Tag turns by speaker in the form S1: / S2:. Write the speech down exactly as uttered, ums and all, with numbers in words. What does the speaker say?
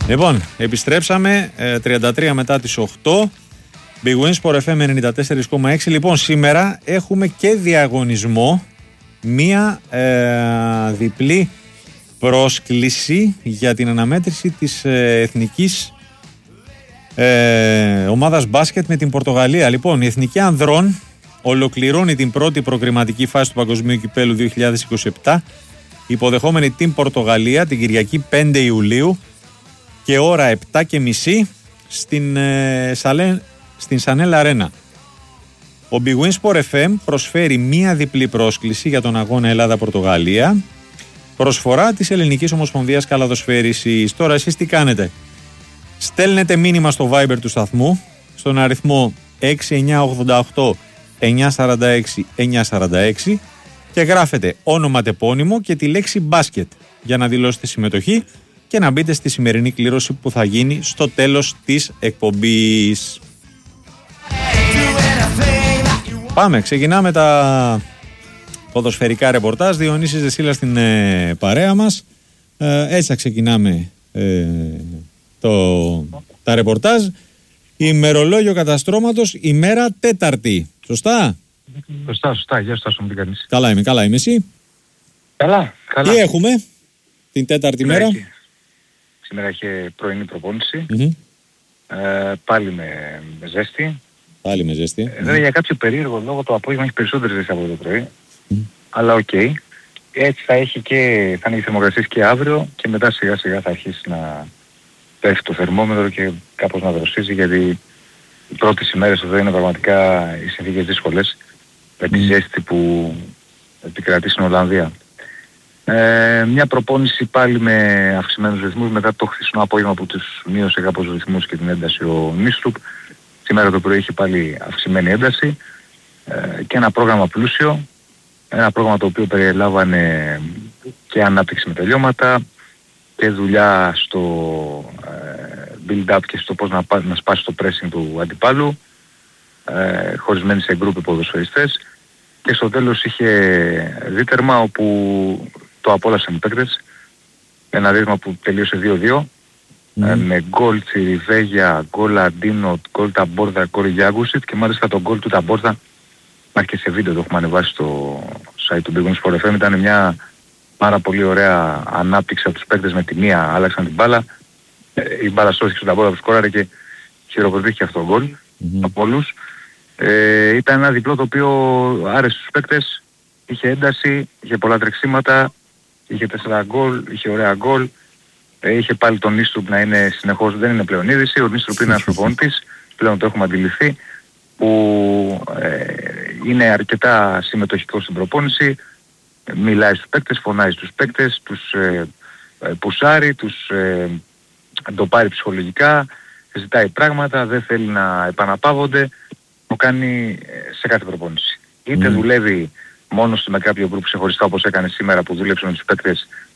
S1: Λοιπόν, επιστρέψαμε ε, τριάντα τρία μετά τις οκτώ. Big Win Sport εφ εμ ενενήντα τέσσερα κόμμα έξι. Λοιπόν, σήμερα έχουμε και διαγωνισμό. Μία ε, διπλή πρόσκληση για την αναμέτρηση της ε, εθνικής ε, ομάδας μπάσκετ με την Πορτογαλία. Λοιπόν, η Εθνική Ανδρών ολοκληρώνει την πρώτη προκριματική φάση του Παγκοσμίου Κυπέλλου δύο χιλιάδες είκοσι επτά, υποδεχόμενη την Πορτογαλία την Κυριακή πέντε Ιουλίου και ώρα επτά και μισή στην, ε, Σαλέ, στην Σανέλ Αρένα. Ο Big Win Sport εφ εμ προσφέρει μία διπλή πρόσκληση για τον αγώνα Ελλάδα-Πορτογαλία. Προσφορά της Ελληνικής Ομοσπονδίας Καλαδοσφαίρισης. Τώρα εσείς τι κάνετε? Στέλνετε μήνυμα στο Viber του σταθμού στον αριθμό έξι εννιά ογδόντα οκτώ εννιά σαράντα έξι εννιά σαράντα έξι και γράφετε όνομα, τεπώνυμο και τη λέξη μπάσκετ για να δηλώσετε συμμετοχή και να μπείτε στη σημερινή κλήρωση που θα γίνει στο τέλος της εκπομπής. Πάμε, ξεκινάμε τα ποδοσφαιρικά ρεπορτάζ. Διονύσης Δεσίλας στην ε, παρέα μας. Ε, έτσι θα ξεκινάμε ε, το, τα ρεπορτάζ. Ημερολόγιο καταστρώματος, ημέρα Τέταρτη. Σωστά?
S2: Σωστά, σωστά. Γεια σας, μου τι κάνεις?
S1: Καλά είμαι, καλά είμαι. Εσύ?
S2: Καλά, καλά.
S1: Τι έχουμε την Τέταρτη
S2: σήμερα
S1: μέρα?
S2: Είχε, σήμερα είχε πρωινή προπόνηση.
S1: Mm-hmm.
S2: Ε, πάλι με, με ζέστη.
S1: Πάλι με ζέστη.
S2: Ε, βέβαια, mm-hmm. για κάποιο περίεργο λόγο το απόγευμα έχει περισσότερη ζέστη από το πρωί. Mm-hmm. Αλλά οκ. Okay. Έτσι θα έχει και θα είναι οι θερμοκρασίες και αύριο και μετά σιγά σιγά θα αρχίσει να πέφτει το θερμόμετρο και κάπως να δροσίζει, γιατί οι πρώτες ημέρες εδώ είναι πραγματικά οι συνθήκες δύσκολες με τη ζέστη που επικρατεί στην Ολλανδία. Ε, μια προπόνηση πάλι με αυξημένους ρυθμούς μετά το χθεσινό απόγευμα που τους μείωσε κάπως ρυθμούς και την ένταση ο Νίστρουπ. Σήμερα το πρωί είχε πάλι αυξημένη ένταση ε, και ένα πρόγραμμα πλούσιο, ένα πρόγραμμα το οποίο περιέλαβανε και ανάπτυξη με τελειώματα και δουλειά στο ε, build-up και στο πώς να, να σπάσει το pressing του αντιπάλου, ε, χωρισμένοι σε γκρουπ ποδοσφαιριστές, και στο τέλος είχε δίτερμα όπου το απόλαυσαν οι παίκτες, ένα δίδυμα που τελείωσε δύο δύο mm. ε, με γκολ Τσιριβέγια, γκολ Αντίνο, γκολ Ταμπόρδα, γκολ Γιάγκουσιτ, και μάλιστα το γκολ του Ταμπόρδα υπάρχει και σε βίντεο, το έχουμε ανεβάσει στο site του Big Win Sport εφ εμ. Ήταν μια πάρα πολύ ωραία ανάπτυξη από τους παίκτες. Με τη μία άλλαξαν την μπάλα, ε, η μπάλα στρώθηκε στον Ταμπόρδα που σκόραρε και χειροκροτήθηκε αυτό το γκολ mm-hmm. από όλους. Ε, ήταν ένα διπλό το οποίο άρεσε στους παίκτες, είχε ένταση, είχε πολλά τρεξίματα, είχε τέσσερα γκολ, είχε ωραία γκολ, ε, είχε πάλι τον Νίστρουπ να είναι συνεχώς, δεν είναι πλέον είδηση, ο Νίστρουπ είναι ένας προπονητής, πλέον το έχουμε αντιληφθεί, που ε, είναι αρκετά συμμετοχικός στην προπόνηση, μιλάει στους παίκτες, φωνάζει στους παίκτες, τους ε, ε, πουσάρει, τους ε, το πάρει ψυχολογικά, ζητάει πράγματα, δεν θέλει να επαναπαύονται. Το κάνει σε κάθε προπόνηση. Είτε mm. δουλεύει μόνος του με κάποιο γκρουπ ξεχωριστά όπως έκανε σήμερα που δούλεψε με τους παίκτες